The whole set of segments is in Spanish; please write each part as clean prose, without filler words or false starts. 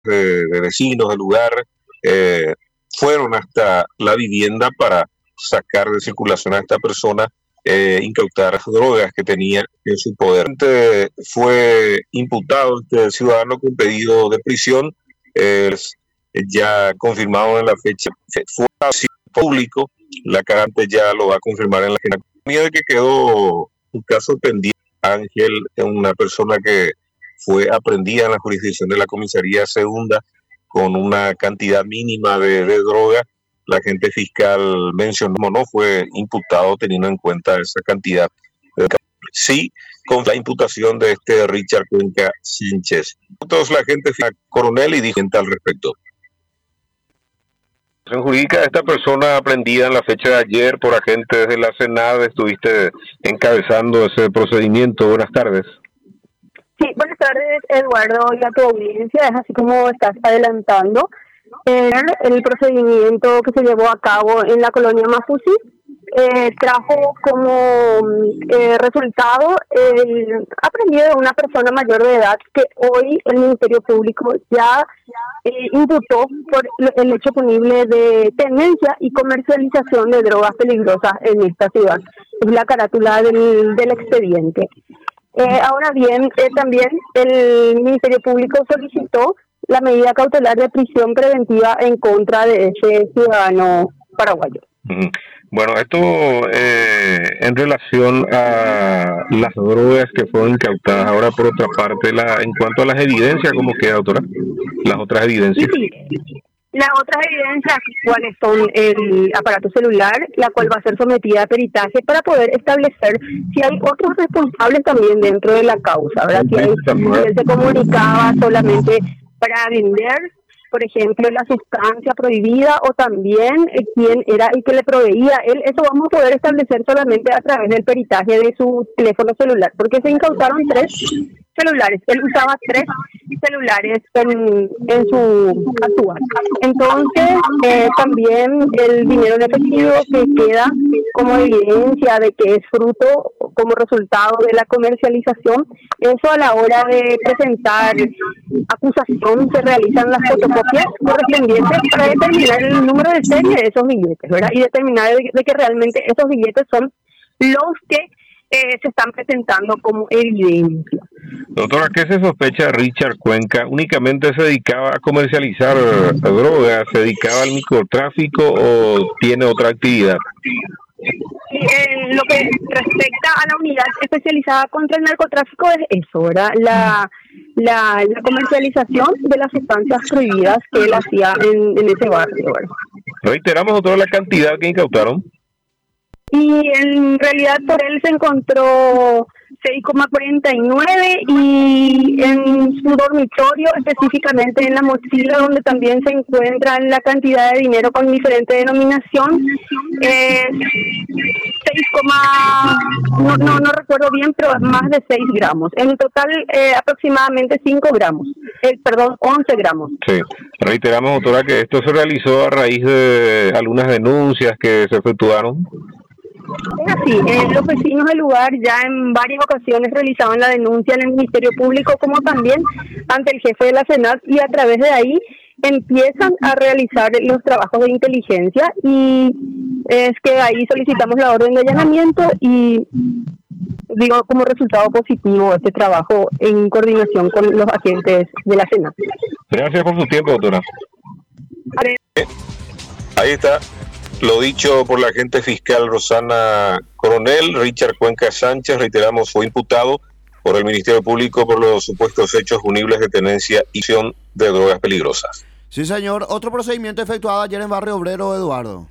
de vecinos del lugar fueron hasta la vivienda para sacar de circulación a esta persona, incautar drogas que tenía en su poder. Fue imputado este ciudadano con pedido de prisión, ya confirmado en la fecha. Fue público, la carante ya lo va a confirmar en la agenda. Miedo de que quedó un caso pendiente. Ángel es una persona que fue aprehendida en la jurisdicción de la comisaría segunda con una cantidad mínima de droga. La agente fiscal mencionó no fue imputado teniendo en cuenta esa cantidad. Sí, con la imputación de este Richard Cuenca Sánchez. Entonces la agente fiscal coronel y dijo al respecto. En jurídica, esta persona aprendida en la fecha de ayer por agentes de la Senado, estuviste encabezando ese procedimiento. Buenas tardes. Sí, buenas tardes, Eduardo, y a tu audiencia. Es así como estás adelantando el procedimiento que se llevó a cabo en la colonia Mafusi. Trajo como resultado el aprendido de una persona mayor de edad que hoy el Ministerio Público ya imputó por el hecho punible de tenencia y comercialización de drogas peligrosas en esta ciudad. Es la carátula del expediente. Ahora bien, también el Ministerio Público solicitó la medida cautelar de prisión preventiva en contra de ese ciudadano paraguayo. Bueno, esto en relación a las drogas que fueron incautadas. Ahora, por otra parte, en cuanto a las evidencias, ¿cómo queda, doctora? Las otras evidencias. Sí. Las otras evidencias, cuáles son el aparato celular, la cual va a ser sometida a peritaje para poder establecer si hay otros responsables también dentro de la causa, ¿verdad? Si él se comunicaba solamente para vender, por ejemplo, la sustancia prohibida, o también quién era el que le proveía él. Eso vamos a poder establecer solamente a través del peritaje de su teléfono celular, porque se incautaron 3 celulares. Él usaba 3 celulares en su actual. Entonces, también el dinero en efectivo que queda como evidencia de que es fruto, como resultado de la comercialización. Eso, a la hora de presentar acusación, se realizan las fotocopias correspondientes para determinar el número de serie de esos billetes, ¿verdad? Y determinar de que realmente esos billetes son los que se están presentando como evidencia. Doctora, ¿qué se sospecha de Richard Cuenca? ¿Únicamente se dedicaba a comercializar drogas? ¿Se dedicaba al microtráfico o tiene otra actividad? Lo que respecta a la unidad especializada contra el narcotráfico es eso, ¿verdad? La comercialización de las sustancias prohibidas que él hacía en ese barrio, ¿verdad? Reiteramos, doctora, la cantidad que incautaron. Y en realidad por él se encontró 6,49 y en su dormitorio, específicamente en la mochila donde también se encuentra la cantidad de dinero con diferente denominación, 6, no recuerdo bien, pero más de 6 gramos. En total aproximadamente 5 gramos, 11 gramos. Sí, reiteramos, doctora, que esto se realizó a raíz de algunas denuncias que se efectuaron. Es así, los vecinos del lugar ya en varias ocasiones realizaban la denuncia en el Ministerio Público, como también ante el jefe de la Senat, y a través de ahí empiezan a realizar los trabajos de inteligencia, y es que ahí solicitamos la orden de allanamiento y digo como resultado positivo este trabajo en coordinación con los agentes de la Senat. Gracias por su tiempo, doctora. Ahí está. Lo dicho por la agente fiscal Rosana Coronel. Richard Cuenca Sánchez, reiteramos, fue imputado por el Ministerio Público por los supuestos hechos punibles de tenencia y acción de drogas peligrosas. Sí, señor. Otro procedimiento efectuado ayer en Barrio Obrero, Eduardo.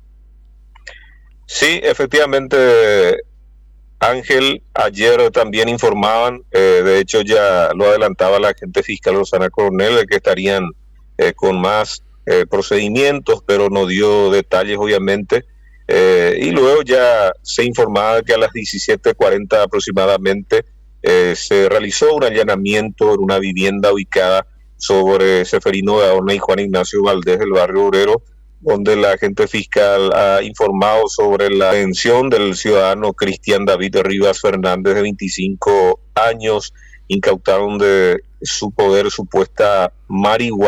Sí, efectivamente, Ángel, ayer también informaban, de hecho ya lo adelantaba la agente fiscal Rosana Coronel, de que estarían con más procedimientos, pero no dio detalles obviamente, y luego ya se informaba que a las 17:40 aproximadamente se realizó un allanamiento en una vivienda ubicada sobre Seferino Gaona y Juan Ignacio Valdés del Barrio Obrero, donde la agente fiscal ha informado sobre la detención del ciudadano Cristian David Rivas Fernández, de 25 años. Incautaron de su poder supuesta marihuana